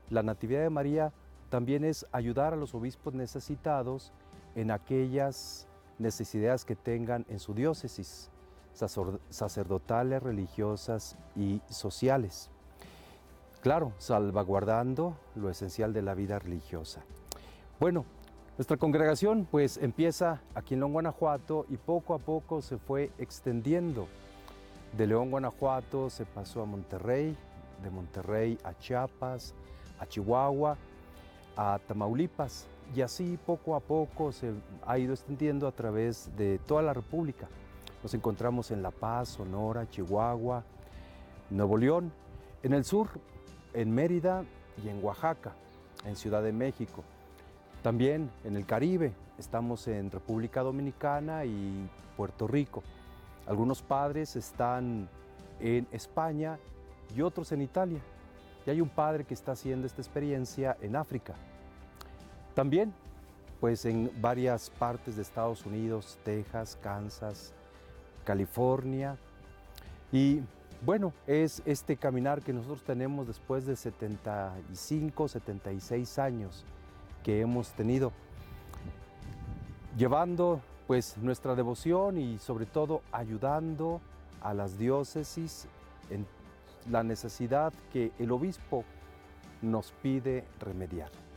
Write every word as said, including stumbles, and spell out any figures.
la Natividad de María también es ayudar a los obispos necesitados en aquellas necesidades que tengan en su diócesis, sacerdotales, religiosas y sociales. Claro, salvaguardando lo esencial de la vida religiosa. Bueno, nuestra congregación pues empieza aquí en León, Guanajuato, y poco a poco se fue extendiendo. De León, Guanajuato se pasó a Monterrey, de Monterrey a Chiapas, a Chihuahua, a Tamaulipas, y así poco a poco se ha ido extendiendo a través de toda la República. Nos encontramos en La Paz, Sonora, Chihuahua, Nuevo León, en el sur, en Mérida y en Oaxaca, en Ciudad de México. También en el Caribe, estamos en República Dominicana y Puerto Rico. Algunos padres están en España y otros en Italia. Y hay un padre que está haciendo esta experiencia en África. También, pues en varias partes de Estados Unidos, Texas, Kansas, California. Y bueno, es este caminar que nosotros tenemos después de setenta y cinco, setenta y seis años que hemos tenido, llevando pues nuestra devoción y sobre todo ayudando a las diócesis en la necesidad que el obispo nos pide remediar.